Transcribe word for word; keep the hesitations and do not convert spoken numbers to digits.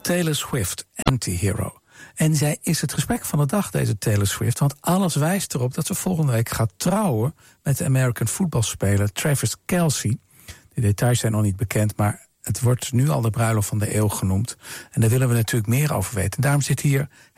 Taylor Swift, Anti-Hero. En zij is het gesprek van de dag, deze Taylor Swift. Want alles wijst erop dat ze volgende week gaat trouwen met de American voetbalspeler Travis Kelce. De details zijn nog niet bekend, maar het wordt nu al de bruiloft van de eeuw genoemd. En daar willen we natuurlijk meer over weten. En daarom zit hier